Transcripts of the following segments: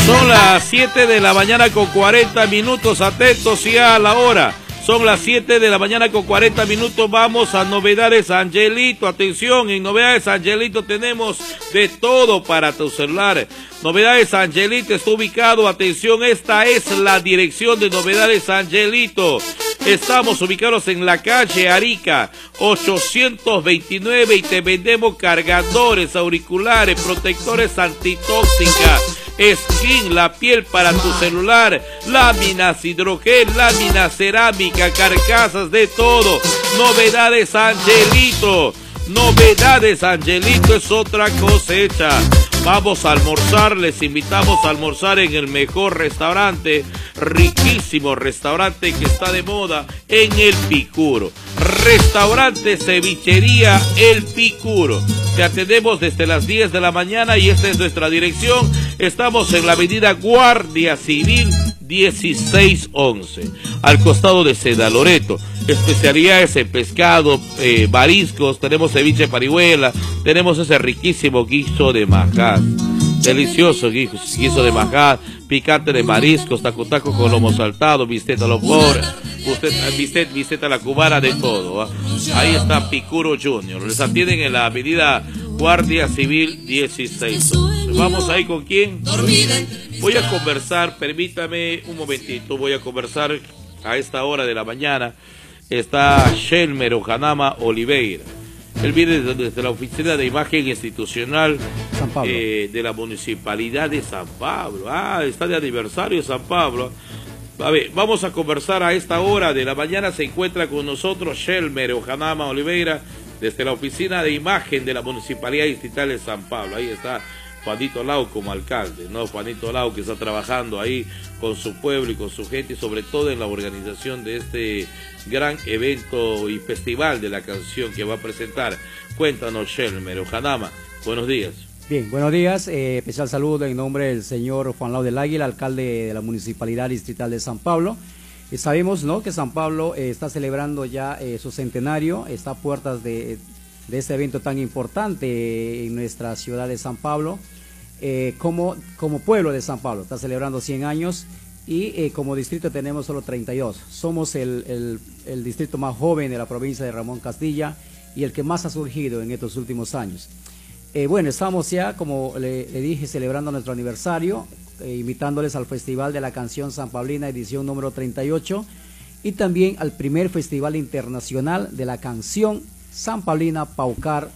Son las 7 de la mañana con 40 minutos, atentos ya a la hora. Son las 7 de la mañana con 40 minutos, vamos a Novedades Angelito. Atención, en Novedades Angelito tenemos de todo para tu celular. Novedades Angelito está ubicado, atención, esta es la dirección de Novedades Angelito. Estamos ubicados en la calle Arica, 829 y te vendemos cargadores, auriculares, protectores antitóxicas, skin, la piel para tu celular, láminas hidrogel, láminas cerámica, carcasas, de todo. Novedades Angelito. Novedades Angelito es otra cosecha. Vamos a almorzar, les invitamos a almorzar en el mejor restaurante, riquísimo restaurante que está de moda en El Picuro. Restaurante Cevichería El Picuro. Te atendemos desde las 10 de la mañana y esta es nuestra dirección. Estamos en la avenida Guardia Civil 1611, al costado de Seda Loreto. Especialidades en pescado, mariscos, tenemos ceviche parihuela, tenemos ese riquísimo guiso de majás, delicioso guiso de majás, picante de mariscos, taco con lomo saltado, bistec a los pobres, bistec a la cubana, de todo, ¿eh? Ahí está Picuro Junior, les atienden en la avenida Guardia Civil 1611. ¿Vamos ahí con quién? Voy a conversar, permítame un momentito, voy a conversar a esta hora de la mañana. Está Shelmer Ojanama Oliveira. Él viene desde la Oficina de Imagen Institucional de la Municipalidad de San Pablo. Ah, está de aniversario San Pablo. A ver, vamos a conversar a esta hora de la mañana. Se encuentra con nosotros Shelmer Ojanama Oliveira desde la Oficina de Imagen de la Municipalidad Distrital de San Pablo. Ahí está Juanito Lau como alcalde, ¿no? Juanito Lau, que está trabajando ahí con su pueblo y con su gente, y sobre todo en la organización de este gran evento y festival de la canción que va a presentar. Cuéntanos, Shelmer Ojanama, buenos días. Bien, buenos días, especial saludo en nombre del señor Juan Lau del Águila, alcalde de la Municipalidad Distrital de San Pablo. Sabemos, ¿no?, que San Pablo está celebrando ya su centenario, está a puertas de este evento tan importante en nuestra ciudad de San Pablo. Como pueblo de San Pablo está celebrando 100 años y como distrito tenemos solo 32. Somos el distrito más joven de la provincia de Ramón Castilla y el que más ha surgido en estos últimos años. Bueno, estamos ya, como le dije, celebrando nuestro aniversario, invitándoles al Festival de la Canción San Pablina, edición número 38, y también al primer Festival Internacional de la Canción San Pablina Paucar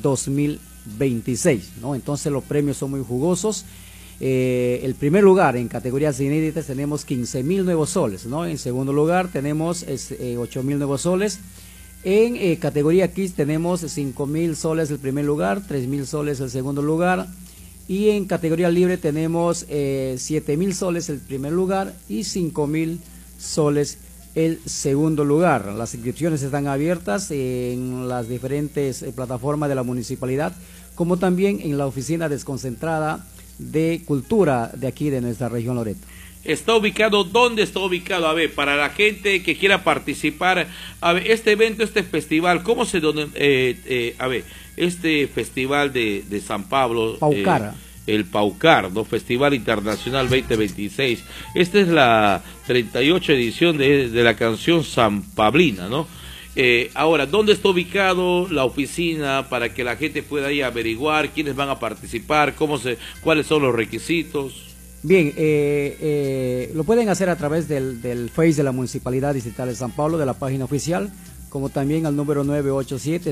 2026, ¿no? Entonces los premios son muy jugosos. El primer lugar en categorías inéditas tenemos 15.000 nuevos soles, ¿no? En segundo lugar tenemos 8.000 nuevos soles. En categoría Kids tenemos 5.000 soles el primer lugar, 3.000 soles el segundo lugar. Y en categoría libre tenemos 7.000 soles el primer lugar y 5.000 soles el segundo lugar. Las inscripciones están abiertas en las diferentes plataformas de la municipalidad, como también en la oficina desconcentrada de cultura de aquí de nuestra región Loreto. ¿Está ubicado? ¿Dónde está ubicado? A ver, para la gente que quiera participar, a ver, este evento, este festival, ¿cómo se a ver, este festival de San Pablo, Paucar, el Paucar, ¿no? Festival Internacional 2026. Esta es la 38 edición de la canción San Pablina, ¿no? Ahora, ¿dónde está ubicado la oficina para que la gente pueda ir a averiguar quiénes van a participar, cuáles son los requisitos? Bien, lo pueden hacer a través del Face de la Municipalidad Distrital de San Pablo, de la página oficial, como también al número 987